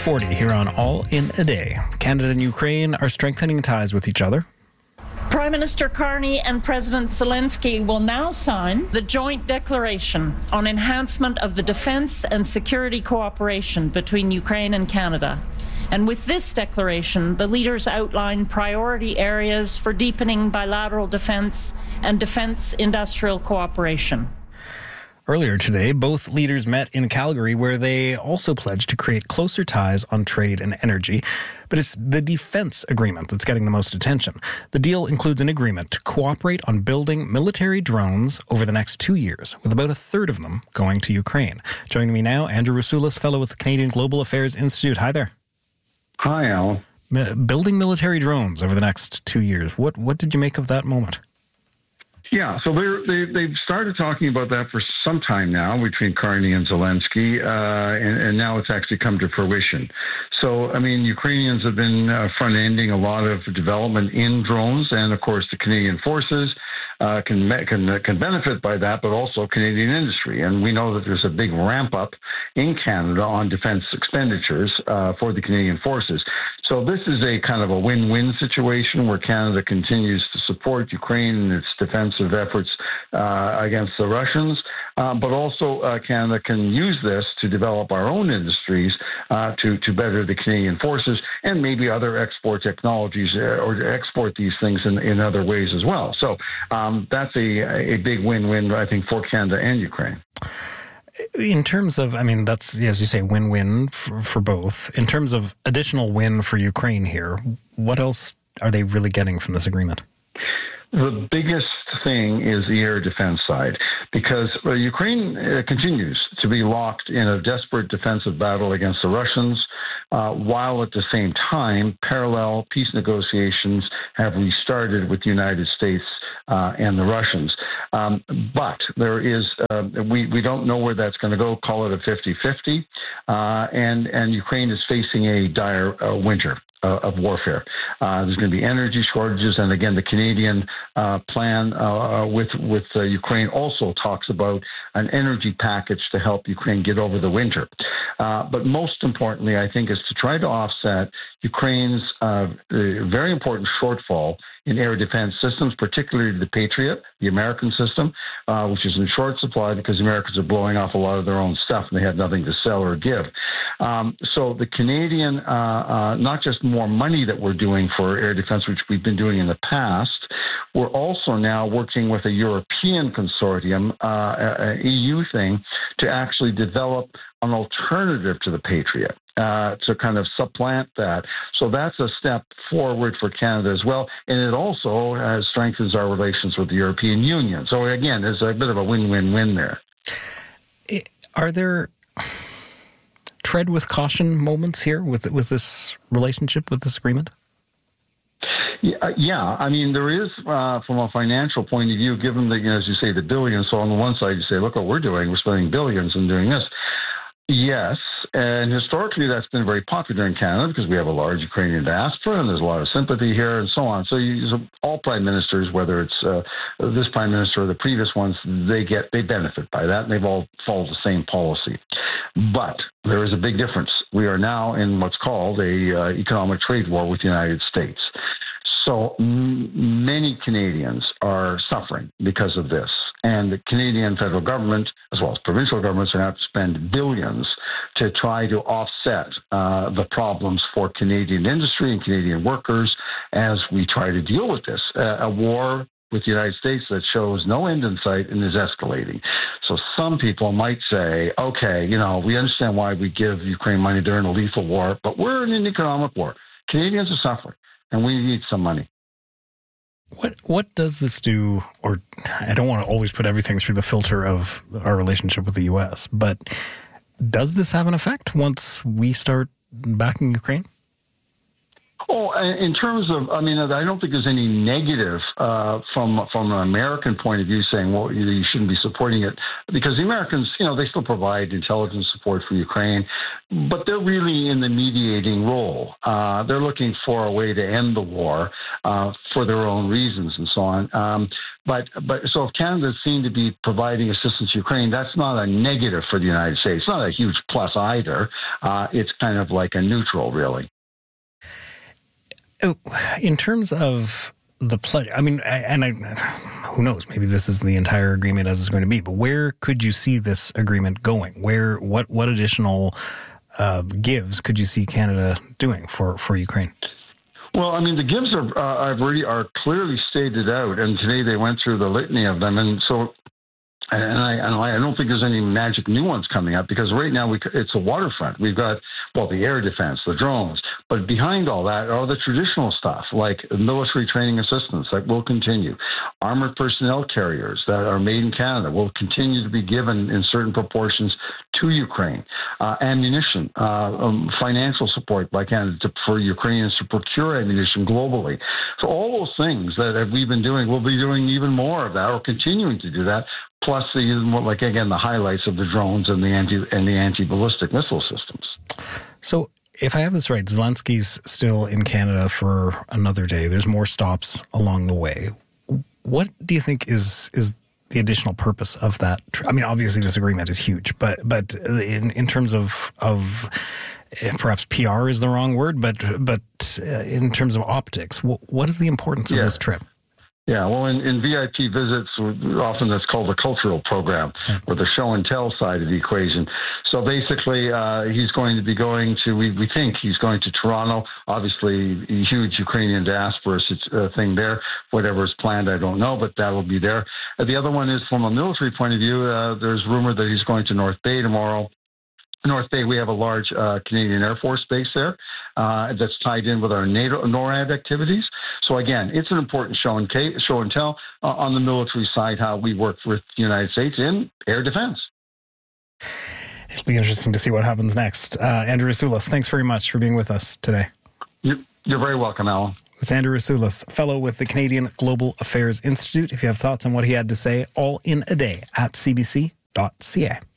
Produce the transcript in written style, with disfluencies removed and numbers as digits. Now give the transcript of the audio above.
2:40 here on All in a Day. Canada and Ukraine are strengthening ties with each other. Prime Minister Carney and President Zelensky will now sign the joint declaration on enhancement of the defence and security cooperation between Ukraine and Canada. And with this declaration, the leaders outline priority areas for deepening bilateral defence and defence industrial cooperation. Earlier today, both leaders met in Calgary, where they also pledged to create closer ties on trade and energy. But it's the defense agreement that's getting the most attention. The deal includes an agreement to cooperate on building military drones over the next 2 years, with about a third of them going to Ukraine. Joining me now, Andrew Rasulis, fellow with the Canadian Global Affairs Institute. Hi there. Hi, Al. Building military drones over the next 2 years. What did you make of that moment? Yeah, so they've started talking about that for some time now between Carney and Zelensky, and now it's actually come to fruition. So, I mean, Ukrainians have been front-ending a lot of development in drones, and of course the Canadian forces can benefit by that, but also Canadian industry. And we know that there's a big ramp-up in Canada on defense expenditures for the Canadian forces. So this is a kind of a win-win situation where Canada continues to support Ukraine in its defensive efforts against the Russians, but also Canada can use this to develop our own industries to better the Canadian forces and maybe other export technologies or to export these things in other ways as well. So that's a big win-win, I think, for Canada and Ukraine. In terms of, I mean, that's, as you say, win-win for both. In terms of additional win for Ukraine here, what else are they really getting from this agreement? The biggest thing is the air defense side, because Ukraine continues to be locked in a desperate defensive battle against the Russians, while at the same time, parallel peace negotiations have restarted with the United States and the Russians. But there is, we don't know where that's going to go, call it a 50-50, and Ukraine is facing a dire winter of warfare. There's going to be energy shortages, and again, the Canadian plan with Ukraine also talks about an energy package to help Ukraine get over the winter. But most importantly, I think, is to try to offset Ukraine's very important shortfall in air defense systems, particularly the Patriot, the American system, which is in short supply because the Americans are blowing off a lot of their own stuff and they have nothing to sell or give. So the Canadian, not just more money that we're doing for air defense, which we've been doing in the past, we're also now working with a European consortium, EU thing, to actually develop an alternative to the Patriot, to kind of supplant that. So that's a step forward for Canada as well. And it also strengthens our relations with the European Union. So again, there's a bit of a win-win-win there. Are there tread with caution moments here with this relationship, with this agreement? Yeah, I mean, there is, from a financial point of view, given that, as you say, the billions. So on the one side, you say, look what we're doing. We're spending billions and doing this. Yes, and historically that's been very popular in Canada because we have a large Ukrainian diaspora and there's a lot of sympathy here and so on. So all prime ministers, whether it's this prime minister or the previous ones, they benefit by that, and they've all followed the same policy. But there is a big difference. We are now in what's called a economic trade war with the United States. So many Canadians are suffering because of this. And the Canadian federal government, as well as provincial governments, are going to have to spend billions to try to offset the problems for Canadian industry and Canadian workers as we try to deal with this. A war with the United States that shows no end in sight and is escalating. So some people might say, okay, we understand why we give Ukraine money. They're in a lethal war, but we're in an economic war. Canadians are suffering, and we need some money. What does this do? Or I don't want to always put everything through the filter of our relationship with the U.S., but does this have an effect once we start backing Ukraine? Oh, in terms of, I mean, I don't think there's any negative from an American point of view saying, well, you shouldn't be supporting it, because the Americans, they still provide intelligence support for Ukraine, but they're really in the mediating role. They're looking for a way to end the war for their own reasons and so on. But so if Canada's seen to be providing assistance to Ukraine, that's not a negative for the United States. It's not a huge plus either. it's kind of like a neutral, really. In terms of the pledge, I mean, who knows? Maybe this is the entire agreement as it's going to be. But where could you see this agreement going? What additional gives could you see Canada doing for Ukraine? Well, I mean, the gives are clearly stated out, and today they went through the litany of them, and so. And I don't think there's any magic new ones coming up, because right now it's a waterfront. We've got, the air defense, the drones, but behind all that are the traditional stuff like military training assistance that will continue. Armored personnel carriers that are made in Canada will continue to be given in certain proportions to Ukraine. Ammunition, financial support by Canada for Ukrainians to procure ammunition globally. So all those things that we've been doing, we'll be doing even more of that, or continuing to do that. Plus the highlights of the drones and the anti-ballistic missile systems. So if I have this right, Zelensky's still in Canada for another day. There's more stops along the way. What do you think is the additional purpose of that? I mean, obviously this agreement is huge, but in terms of perhaps PR is the wrong word, but in terms of optics, what is the importance of this trip? Yeah, well, in VIP visits, often that's called a cultural program, or the show and tell side of the equation. So basically, he's going to be going to, we think he's going to Toronto, obviously a huge Ukrainian diaspora thing there. Whatever's planned, I don't know, but that will be there. The other one is from a military point of view, there's rumor that he's going to North Bay tomorrow. North Bay, we have a large Canadian Air Force base there that's tied in with our NATO NORAD activities. So again, it's an important show and tell on the military side how we work with the United States in air defense. It'll be interesting to see what happens next. Andrew Rasoulas, thanks very much for being with us today. You're very welcome, Alan. It's Andrew Rasoulas, fellow with the Canadian Global Affairs Institute. If you have thoughts on what he had to say, all in a day at cbc.ca.